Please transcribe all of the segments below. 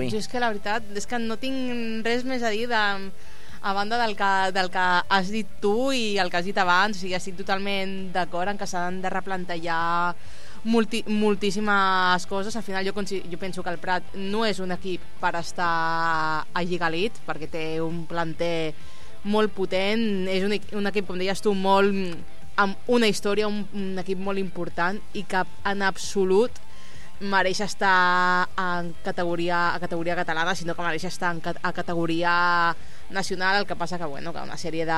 mi. És que la veritat és que no tinc res més a dir a banda del que has dit tu i el que has dit abans. O sigui, estic totalment d'acord en que s'han de replantejar moltíssimes coses. Al final jo penso que el Prat no és un equip per estar a Lliga Elite, perquè té un planter molt potent, és un equip, com deies tu, amb una història, un equip molt important i que en absolut mereix estar a categoria catalana, sinó que mereix estar a categoria nacional. El que passa que, bueno, que una sèrie de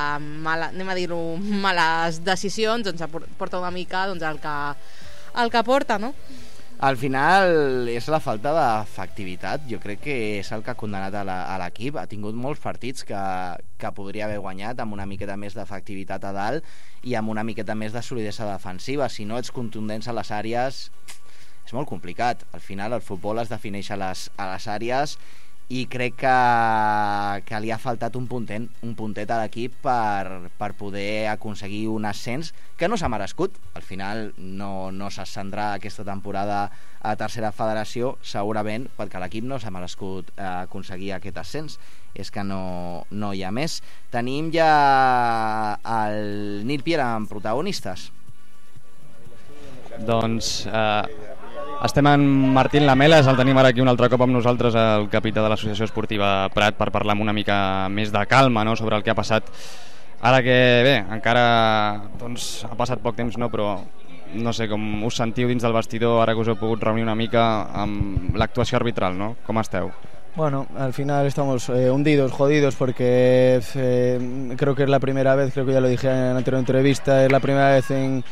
males decisions doncs porta una mica doncs, el que porta, no? Al final és la falta d'efectivitat, jo crec que és el que ha condemnat a l'equip. Ha tingut molts partits que podria haver guanyat amb una miqueta més d'efectivitat a dalt i amb una miqueta més de solidesa defensiva. Si no ets contundents a les àrees és molt complicat. Al final el futbol es defineix a les àrees i crec que li ha faltat un puntet a l'equip per poder aconseguir un ascens que no s'ha merescut. Al final no s'ascendrà aquesta temporada a tercera federació, segurament perquè l'equip no s'ha merescut aconseguir aquest ascens. És que no hi ha més. Tenim ja el Nil Pierre amb protagonistes. Doncs estem en Martín Lamelas, el tenim ara aquí un altre cop amb nosaltres, el capità de l'Associació Esportiva Prat, per parlar amb una mica més de calma, no?, sobre el que ha passat. Ara que, bé, encara doncs, ha passat poc temps, no?, però no sé com us sentiu dins del vestidor ara que us heu pogut reunir una mica amb l'actuació arbitral, no? Com esteu? Bueno, al final estamos hundidos, jodidos, porque creo que es la primera vez, creo que ya lo dije en la anterior entrevista, es la primera vez en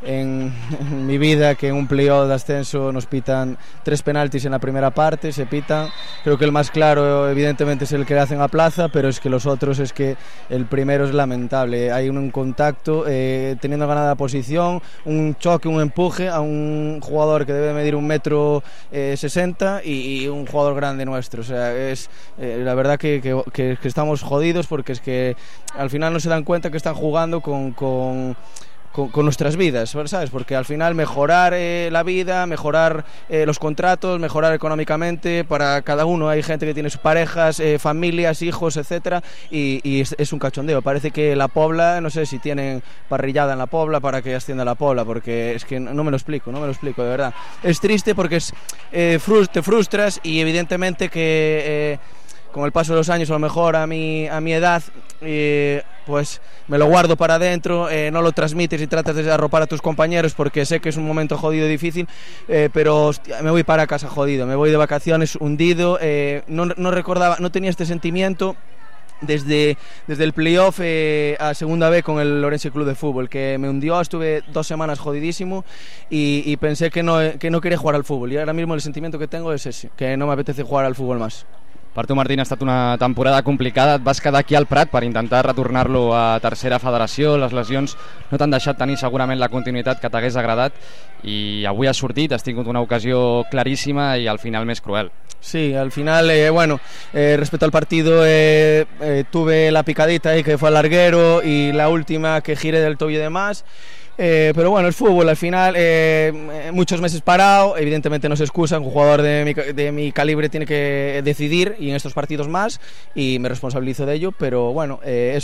mi vida que en un playoff de ascenso nos pitan 3 penaltis en la primera parte, se pitan. Creo que el más claro evidentemente es el que hacen a Plaza, pero es que los otros, es que el primero es lamentable. Hay un contacto, teniendo ganada posición, un choque, un empuje a un jugador que debe medir 1,60 m y un jugador grande nuestro. O sea, es la verdad que estamos jodidos, porque es que al final no se dan cuenta que están jugando con nuestras vidas, ¿sabes? Porque al final mejorar la vida, mejorar los contratos, mejorar económicamente para cada uno. Hay gente que tiene sus parejas, familias, hijos, etcétera, y es un cachondeo. Parece que la Pobla, no sé si tienen parrillada en la Pobla para que ascienda la Pobla, porque es que no me lo explico, de verdad. Es triste porque te frustras, y evidentemente que con el paso de los años, a lo mejor a mi edad, pues me lo guardo para adentro, no lo transmites y tratas de arropar a tus compañeros, porque sé que es un momento jodido y difícil, pero hostia, me voy para casa jodido, me voy de vacaciones hundido. No recordaba, no tenía este sentimiento desde el playoff a segunda B con el Orense Club de Fútbol, que me hundió. Estuve 2 semanas jodidísimo y pensé que no quería jugar al fútbol, y ahora mismo el sentimiento que tengo es ese, que no me apetece jugar al fútbol más. Per tu, Martín, ha estat una temporada complicada. Et vas quedar aquí al Prat per intentar retornar-lo a tercera federació. Les lesions no t'han deixat tenir segurament la continuïtat que t'hagués agradat, i avui has sortit, has tingut una ocasió claríssima i al final més cruel. Sí, al final, respecto al partido, tuve la picadita ahí que fue al larguero, y la última que giré del tobillo de más. Pero bueno, el fútbol al final, muchos meses parado, evidentemente no se excusa. Un jugador de mi calibre tiene que decidir, y en estos partidos más, y me responsabilizo de ello. Pero bueno,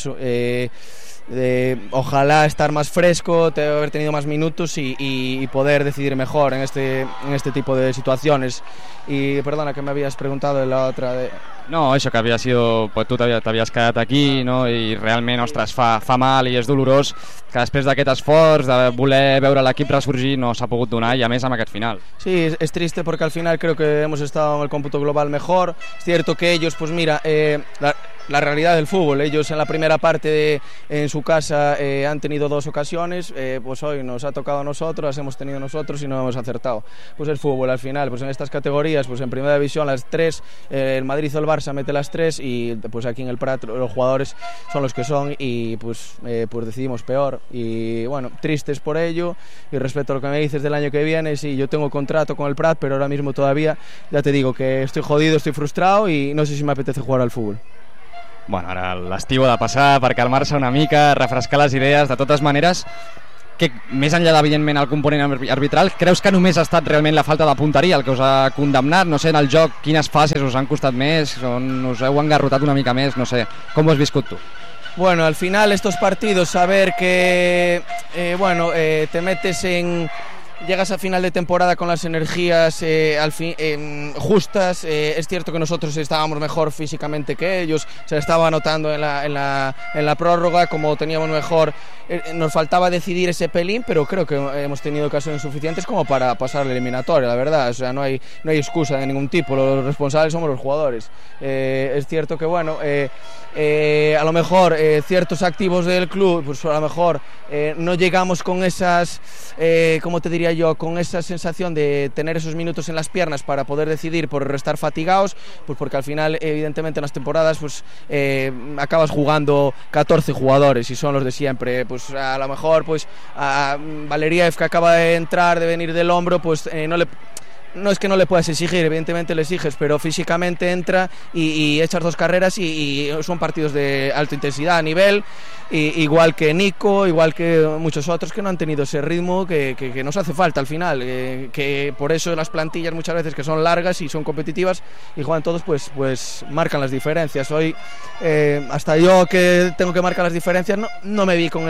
ojalá estar más fresco, haber tenido más minutos y poder decidir mejor en este tipo de situaciones. Y perdona, que me habías preguntado en la otra de... No, això que havia sido, pues, tu t'havies quedat aquí, no? I realment, ostres, fa mal i és dolorós que després d'aquest esforç de voler veure l'equip ressorgir no s'ha pogut donar, i a més amb aquest final. Sí, es triste porque al final creo que hemos estado en el cómputo global mejor. Es cierto que ellos, pues mira, la realidad del fútbol, ellos en la primera parte en su casa han tenido 2 ocasiones, pues hoy nos ha tocado a nosotros, las hemos tenido nosotros y no hemos acertado. Pues el fútbol al final, pues en estas categorías, pues en primera división las 3, el Madrid o el Barça mete las 3, y pues aquí en el Prat los jugadores son los que son, y pues decidimos peor. Y bueno, tristes por ello. Y respecto a lo que me dices del año que viene, sí, yo tengo contrato con el Prat, pero ahora mismo todavía, ya te digo que estoy jodido, estoy frustrado y no sé si me apetece jugar al fútbol. Bueno, ara l'estiu ha de passar per calmar-se una mica, refrescar les idees. De totes maneres, que més enllà d'evidentment el component arbitral, creus que només ha estat realment la falta de punteria el que us ha condemnat? No sé, en el joc, quines fases us han costat més, on us heu engarrotat una mica més, no sé, com ho has viscut tu? Bueno, al final estos partidos, saber que te metes llegas a final de temporada con las energías justas. Es cierto que nosotros estábamos mejor físicamente que ellos, se estaba notando en la prórroga, como teníamos mejor, nos faltaba decidir ese pelín, pero creo que hemos tenido ocasiones suficientes como para pasar la eliminatoria, la verdad. O sea, no hay excusa de ningún tipo, los responsables somos los jugadores. Es cierto que a lo mejor ciertos activos del club, pues a lo mejor no llegamos con esas, ¿cómo te diría yo? Con esa sensación de tener esos minutos en las piernas para poder decidir por estar fatigados, pues porque al final evidentemente en las temporadas pues acabas jugando 14 jugadores y son los de siempre. Pues a lo mejor pues a Valeriev, que acaba de entrar, de venir del hombro, pues no es que no le puedas exigir, evidentemente le exiges, pero físicamente entra y echas 2 carreras y son partidos de alta intensidad a nivel, igual que Nico, igual que muchos otros que no han tenido ese ritmo que nos hace falta al final, que por eso las plantillas muchas veces que son largas y son competitivas y juegan todos, pues marcan las diferencias. Hoy hasta yo, que tengo que marcar las diferencias, no me vi con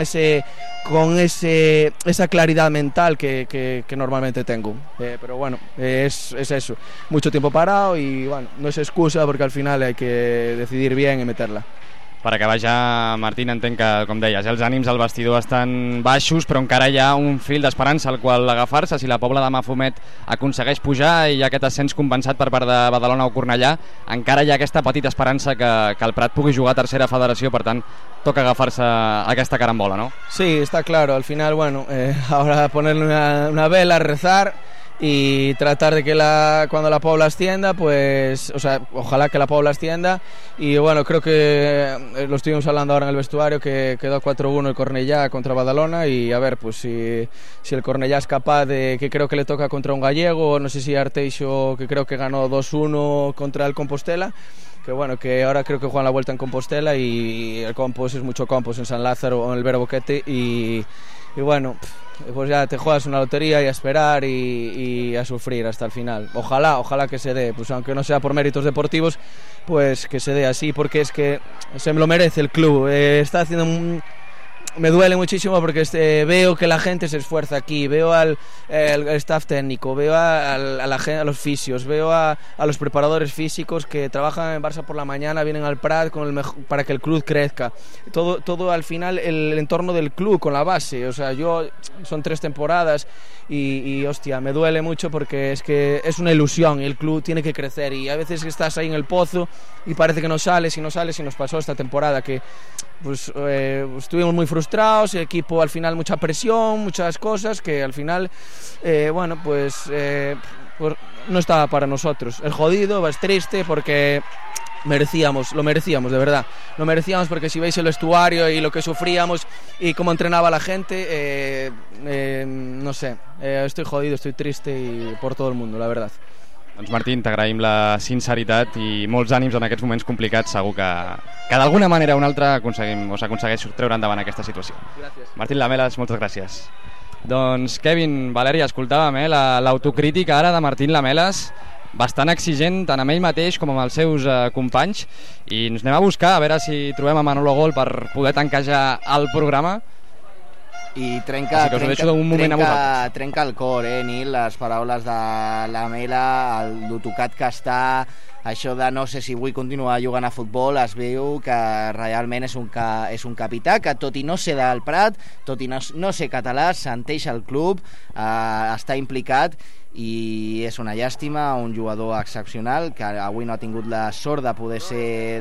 esa claridad mental que normalmente tengo, pero bueno, es eso, mucho tiempo parado y bueno, no es excusa porque al final hay que decidir bien y meterla. Per acabar ja, Martín, entenc que, com deies, els ànims al vestidor estan baixos, però encara hi ha un fil d'esperança al qual agafar-se. Si la Pobla de Mafumet aconsegueix pujar i aquest ascens compensat per part de Badalona o Cornellà, encara hi ha aquesta petita esperança que el Prat pugui jugar a tercera federació, per tant, toca agafar-se a aquesta carambola, ¿no? Sí, está claro. Al final, bueno, ahora ponerle una vela, rezar y tratar de que cuando la Pobla ascienda, pues, o sea, ojalá que la Pobla ascienda. Y bueno, creo que lo estuvimos hablando ahora en el vestuario, que quedó 4-1 el Cornellá contra Badalona, y a ver, pues si el Cornellá es capaz de, que creo que le toca contra un gallego, no sé si Arteixo, que creo que ganó 2-1 contra el Compostela, que bueno, que ahora creo que juegan la vuelta en Compostela y el Compos es mucho Compos en San Lázaro o en el Vero Boquete y bueno, pues ya te juegas una lotería y a esperar y a sufrir hasta el final. Ojalá que se dé, pues aunque no sea por méritos deportivos, pues que se dé así, porque es que se me lo merece el club. Está haciendo me duele muchísimo porque veo que la gente se esfuerza aquí, veo al staff técnico, veo a los fisios, veo a los preparadores físicos que trabajan en Barça por la mañana, vienen al Prat para que el club crezca. Todo al final el entorno del club con la base, o sea, son 3 temporadas y hostia, me duele mucho porque es que es una ilusión y el club tiene que crecer, y a veces estás ahí en el pozo y parece que no sales y nos pasó esta temporada que pues estuvimos muy frustrados, el equipo al final mucha presión, muchas cosas que al final bueno, pues no estaba para nosotros. Es jodido, es triste porque lo merecíamos, de verdad. Lo merecíamos porque si veis el vestuario y lo que sufríamos y cómo entrenaba la gente, no sé, estoy jodido, estoy triste y por todo el mundo, la verdad. Doncs Martín, t'agraïm la sinceritat i molts ànims en aquests moments complicats. Segur que d'alguna manera o una altra s'aconsegueix treure endavant aquesta situació. Gràcies. Martín Lamelas, moltes gràcies. Doncs Kevin, Valèria, escoltàvem l'autocrítica ara de Martín Lamelas, bastant exigent tant amb ell mateix com amb els seus companys, i ens anem a buscar a veure si trobem a Manolo Gol per poder tancar ja el programa. I trenca el cor, Nil, les paraules de Lamela, el tocat que està, això de no sé si vull continuar jugant a futbol. Es veu que realment és un capità que, tot i no ser del Prat, tot i no ser català, senteix el club, està implicat, i és una llàstima. Un jugador excepcional que avui no ha tingut la sort de poder ser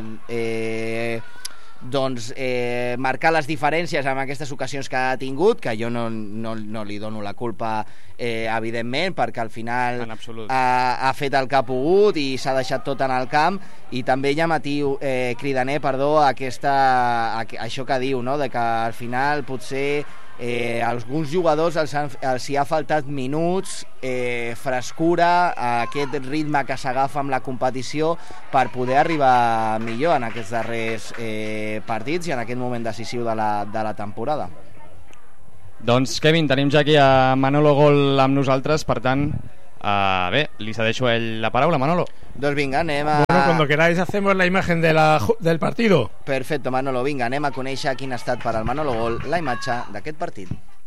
marcar les diferències en aquestes ocasions que ha tingut, que jo no li dono la culpa, evidentment, perquè al final ha fet el que ha pogut i s'ha deixat tot en el camp. I també llamatiu, cridaner, això que diu, no? De que al final potser alguns jugadors els hi ha faltat minuts, frescura, aquest ritme que s'agafa amb la competició per poder arribar millor en aquests darrers partits i en aquest moment decisiu de la temporada. Doncs, Kevin, tenim ja aquí a Manolo Gol amb nosaltres, per tant, bé, li cedeixo a ell la paraula, Manolo. Doncs vinga, anem a... Bueno, cuando queráis hacemos la imagen del partido. Perfecto, Manolo, vinga, anem a conèixer quin ha estat per al Manolo Gol la imatge d'aquest partit.